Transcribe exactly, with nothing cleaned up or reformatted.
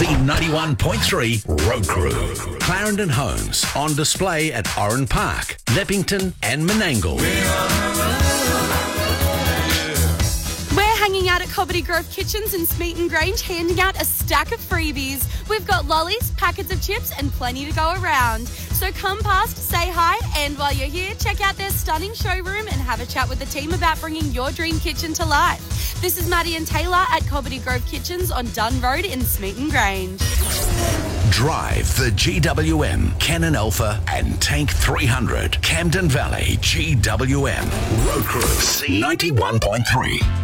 C ninety-one point three Road Crew. Clarendon Homes on display at Oran Park, Leppington and Menangle. We're hanging out at Cobbitty Grove Kitchens in Smeaton Grange, handing out a stack of freebies. We've got lollies, packets of chips and plenty to go around. So come past, say hi, and while you're here, check out their stunning showroom and have a chat with the team about bringing your dream kitchen to life. This is Maddie and Taylor at Cobbitty Grove Kitchens on Dunn Road in Smeaton Grange. Drive the G W M, Canon Alpha and Tank three hundred, Camden Valley G W M, Road Crew C ninety-one point three.